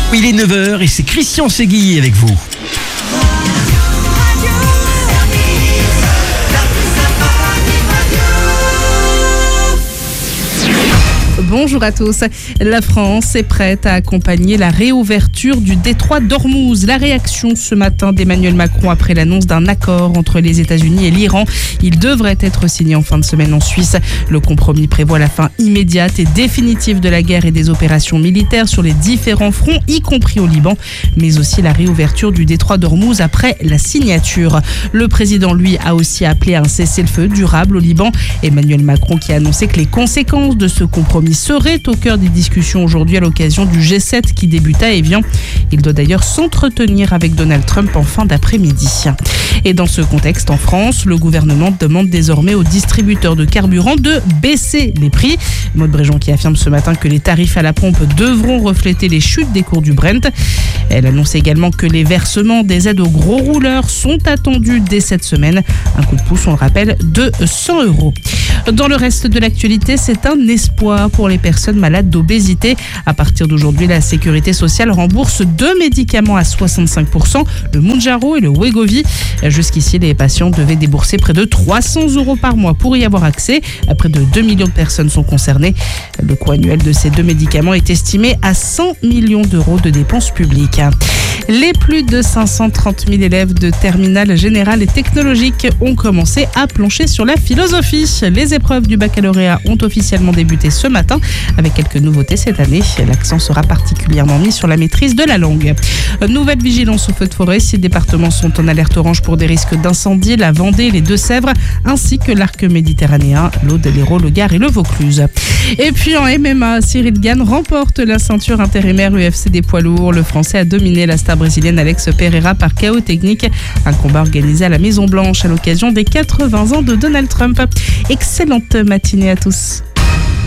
Il est 9h et c'est Christian Seguilly avec vous. Bonjour à tous. La France est prête à accompagner la réouverture du détroit d'Ormuz. La réaction ce matin d'Emmanuel Macron après l'annonce d'un accord entre les États-Unis et l'Iran. Il devrait être signé en fin de semaine en Suisse. Le compromis prévoit la fin immédiate et définitive de la guerre et des opérations militaires sur les différents fronts, y compris au Liban, mais aussi la réouverture du détroit d'Ormuz après la signature. Le président, lui, a aussi appelé à un cessez-le-feu durable au Liban. Emmanuel Macron qui a annoncé que les conséquences de ce compromis serait au cœur des discussions aujourd'hui à l'occasion du G7 qui débute à Évian. Il doit d'ailleurs s'entretenir avec Donald Trump en fin d'après-midi. Et dans ce contexte, en France, le gouvernement demande désormais aux distributeurs de carburant de baisser les prix. Maud Bréjon qui affirme ce matin que les tarifs à la pompe devront refléter les chutes des cours du Brent. Elle annonce également que les versements des aides aux gros rouleurs sont attendus dès cette semaine. Un coup de pouce, on le rappelle, de 100 €. Dans le reste de l'actualité, c'est un espoir pour les personnes malades d'obésité. À partir d'aujourd'hui, la Sécurité sociale rembourse 2 médicaments à 65%, le Mounjaro et le Wegovy. Jusqu'ici, les patients devaient débourser près de 300 € par mois pour y avoir accès. Près de 2 millions de personnes sont concernées. Le coût annuel de ces 2 médicaments est estimé à 100 millions d'euros de dépenses publiques. Les plus de 530 000 élèves de terminale générale et technologique ont commencé à plancher sur la philosophie. Les épreuves du baccalauréat ont officiellement débuté ce matin avec quelques nouveautés cette année. L'accent sera particulièrement mis sur la maîtrise de la langue. Nouvelle vigilance au feu de forêt. 6 départements sont en alerte orange pour des risques d'incendie, la Vendée, les Deux-Sèvres, ainsi que l'arc méditerranéen, l'Aude, l'Hérault, le Gard et le Vaucluse. Et puis en MMA, Cyril Gane remporte la ceinture intérimaire UFC des poids lourds. Le Français a dominé la star brésilienne Alex Pereira par KO technique. Un combat organisé à la Maison Blanche à l'occasion des 80 ans de Donald Trump. Excellente matinée à tous.